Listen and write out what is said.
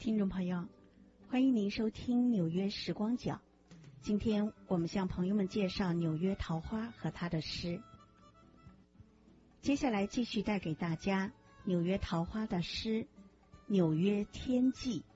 听众朋友，欢迎您收听纽约时光角。今天我们向朋友们介绍纽约桃花和他的诗。接下来继续带给大家纽约桃花的诗《纽约天际》。